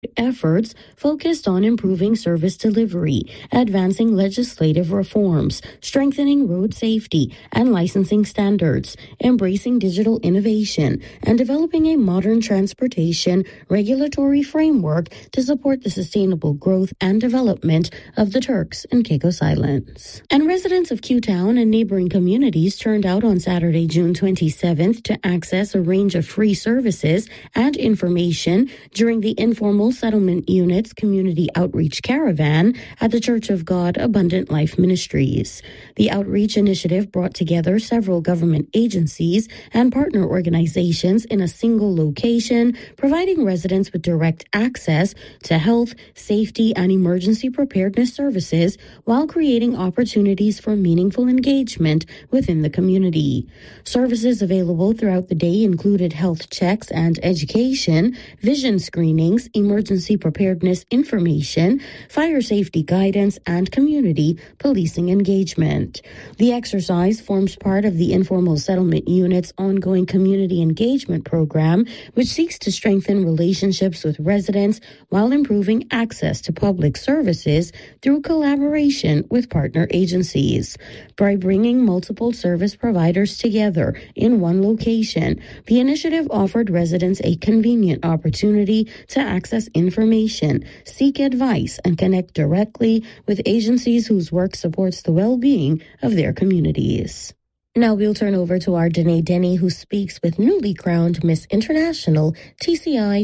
efforts focused on improving service delivery, advancing legislative reforms, strengthening road safety and licensing standards, embracing digital innovation, and developing a modern transportation regulatory framework to support the sustainable growth and development of the Turks and Caicos Islands. And residents of Q-Town and neighboring communities turned out on Saturday, June 27th to access a range of free services and information during the informal Settlement Unit's Community Outreach Caravan at the Church of God Abundant Life Ministries. The outreach initiative brought together several government agencies and partner organizations in a single location, providing residents with direct access to health, safety, and emergency preparedness services while creating opportunities for meaningful engagement within the community. Services available throughout the day included health checks and education, vision screenings, emergency preparedness information, fire safety guidance, and community policing engagement. The exercise forms part of the Informal Settlement Unit's ongoing community engagement program, which seeks to strengthen relationships with residents while improving access to public services through collaboration with partner agencies. By bringing multiple service providers together in one location, the initiative offered residents a convenient opportunity to access information, seek advice, and connect directly with agencies whose work supports the well-being of their communities. Now we'll turn over to our Danae Denny, who speaks with newly crowned Miss International TCI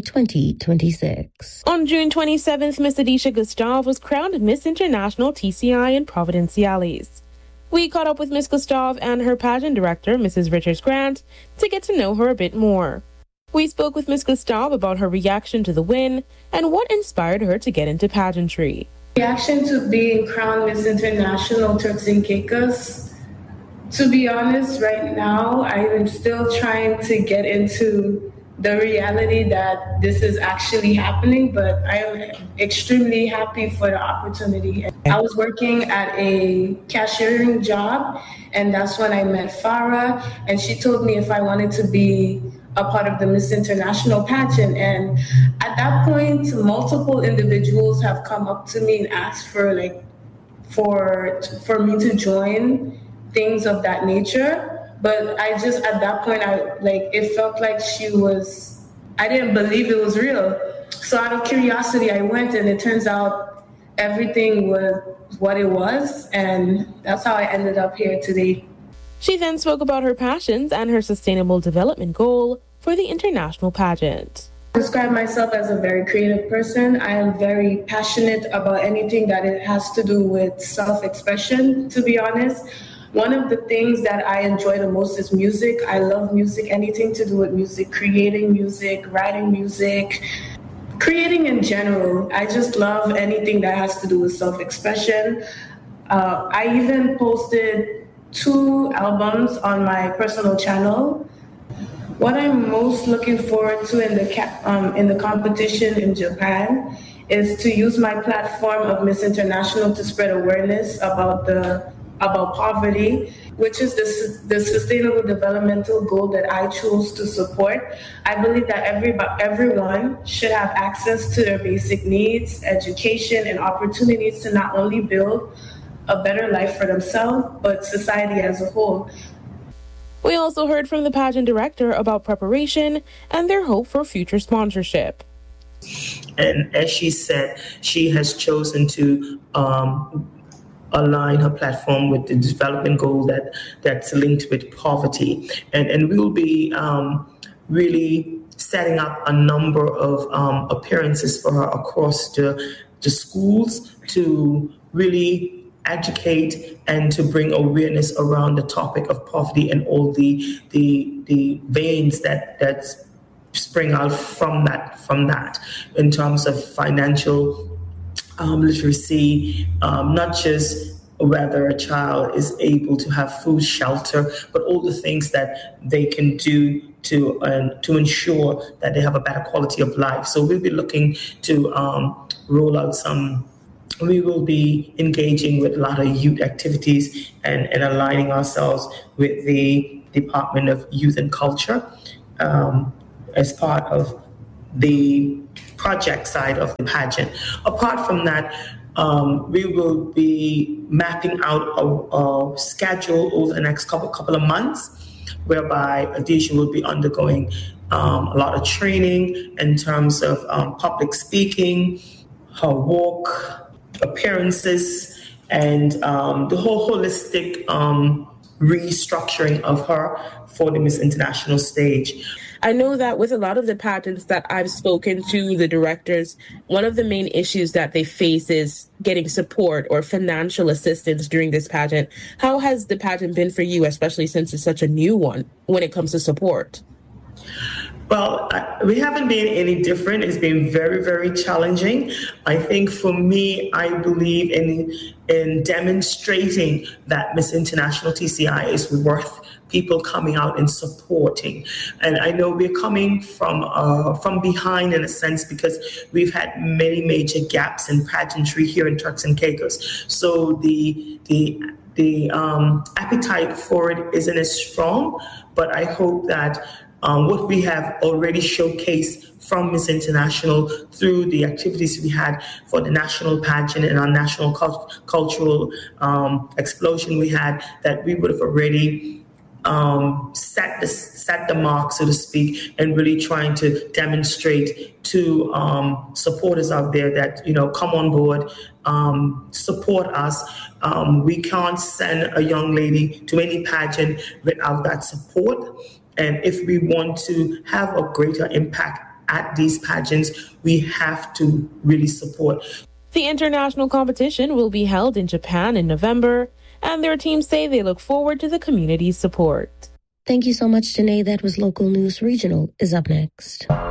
2026. On June 27th, Miss Adisha Gustav was crowned Miss International TCI in Providenciales. We caught up with Miss Gustav and her pageant director, Mrs. Richards Grant, to get to know her a bit more. We spoke with Miss Gustav about her reaction to the win and what inspired her to get into pageantry. Reaction to being crowned Miss International Turks and Caicos. To be honest, right now, I'm still trying to get into the reality that this is actually happening, but I am extremely happy for the opportunity. I was working at a cashiering job, and that's when I met Farah, and she told me if I wanted to be a part of the Miss International pageant. And at that point, multiple individuals have come up to me and asked for me to join things of that nature. But I just, at that point, it felt like I didn't believe it was real. So out of curiosity, I went, and it turns out everything was what it was. And that's how I ended up here today. She then spoke about her passions and her sustainable development goal for the international pageant. I describe myself as a very creative person. I am very passionate about anything that it has to do with self-expression, to be honest. One of the things that I enjoy the most is music. I love music, anything to do with music, creating music, writing music, creating in general. I just love anything that has to do with self-expression. I even posted 2 albums on my personal channel. What I'm most looking forward to in the competition in Japan is to use my platform of Miss International to spread awareness about poverty, which is the sustainable developmental goal that I chose to support. I believe that everyone should have access to their basic needs, education, and opportunities to not only build a better life for themselves, but society as a whole. We also heard from the pageant director about preparation and their hope for future sponsorship. And as she said, she has chosen to align her platform with the development goal that's linked with poverty. And we'll be really setting up a number of appearances for her across the schools to really educate and to bring awareness around the topic of poverty and all the veins that spring out from that in terms of financial literacy, not just whether a child is able to have food, shelter, but all the things that they can do to ensure that they have a better quality of life. So we'll be looking to roll out we will be engaging with a lot of youth activities and aligning ourselves with the Department of Youth and Culture as part of the project side of the pageant. Apart from that, we will be mapping out a schedule over the next couple of months, whereby Adisha will be undergoing a lot of training in terms of public speaking, her walk, appearances, and the whole holistic restructuring of her for the Miss International stage. I know that with a lot of the pageants that I've spoken to the directors, one of the main issues that they face is getting support or financial assistance during this pageant. How has the pageant been for you, especially since it's such a new one, when it comes to support? Well, we haven't been any different. It's been very, very challenging. I think for me, I believe in demonstrating that Miss International TCI is worth people coming out and supporting. And I know we're coming from behind in a sense, because we've had many major gaps in pageantry here in Turks and Caicos. So the appetite for it isn't as strong, but I hope that what we have already showcased from Miss International through the activities we had for the national pageant and our national cultural explosion we had, that we would have already set the mark, so to speak, and really trying to demonstrate to supporters out there that, come on board, support us. We can't send a young lady to any pageant without that support. And if we want to have a greater impact at these pageants, we have to really support. The international competition will be held in Japan in November, and their teams say they look forward to the community's support. Thank you so much, Janae. That was Local News. Regional is up next.